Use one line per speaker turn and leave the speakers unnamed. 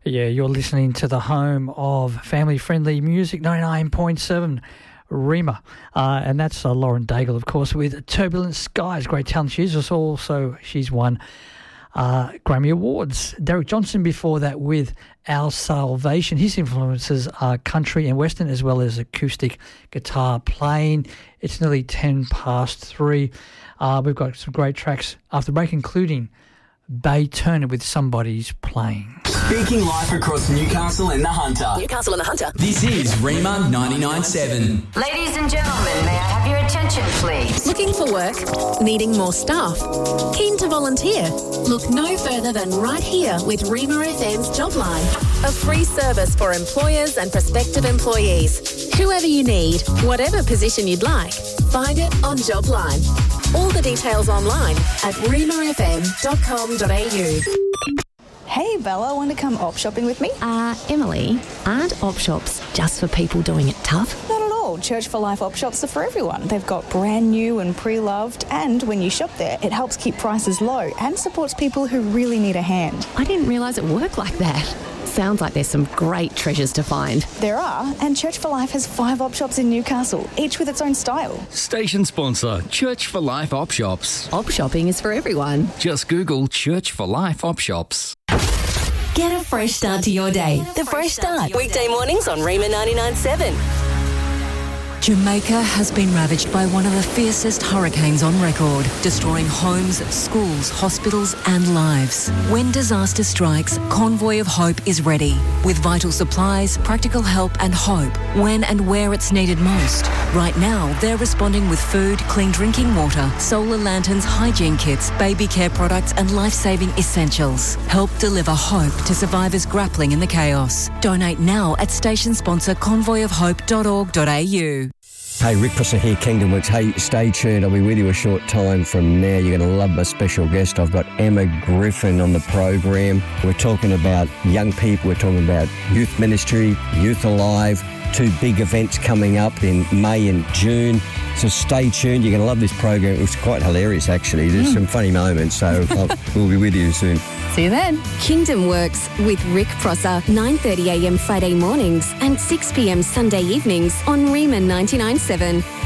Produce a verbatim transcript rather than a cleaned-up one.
Yeah, you're listening to the home of family-friendly music, ninety-nine point seven Rima. Uh, and that's uh, Lauren Daigle, of course, with Turbulent Skies. Great talent. She's also, she's won uh, Grammy Awards. Derek Johnson before that with Our Salvation. His influences are country and western as well as acoustic guitar playing. It's nearly ten past three. Uh, we've got some great tracks after the break, including Bay Turner with Somebody's Playing.
Speaking live across Newcastle and the Hunter.
Newcastle and the Hunter.
This is Rima ninety-nine point seven.
Ladies and gentlemen, may I have your attention, please?
Looking for work? Needing more staff? Keen to volunteer? Look no further than right here with Rima F M's Jobline. A free service for employers and prospective employees. Whoever you need, whatever position you'd like, find it on Jobline. All the details online at rima f m dot com dot a u.
Hey Bella, want to come op shopping with me?
Uh, Emily, aren't op shops just for people doing it tough?
Not at all. Church for Life op shops are for everyone. They've got brand new and pre-loved, and when you shop there, it helps keep prices low and supports people who really need a hand.
I didn't realise it worked like that. Sounds like there's some great treasures to find.
There are, and Church for Life has five op shops in Newcastle, each with its own style.
Station sponsor, Church for Life op shops.
Op shopping is for everyone.
Just Google Church for Life op shops.
Get a fresh start to your day. The Fresh Start. Weekday mornings on Rima ninety-nine point seven.
Jamaica has been ravaged by one of the fiercest hurricanes on record, destroying homes, schools, hospitals and lives. When disaster strikes, Convoy of Hope is ready, with vital supplies, practical help and hope, when and where it's needed most. Right now, they're responding with food, clean drinking water, solar lanterns, hygiene kits, baby care products and life-saving essentials. Help deliver hope to survivors grappling in the chaos. Donate now at station sponsor convoy of hope dot org dot a u.
Hey, Rick Prosser here, Kingdom Works. Hey, stay tuned. I'll be with you a short time from now. You're going to love my special guest. I've got Emma Griffin on the program. We're talking about young people. We're talking about youth ministry, Youth Alive, two big events coming up in May and June. So stay tuned. You're going to love this program. It was quite hilarious, actually. There's mm. some funny moments, so we'll be with you soon.
See you then.
Kingdom Works with Rick Prosser, nine thirty a m Friday mornings and six p m Sunday evenings on Rima ninety-nine point seven.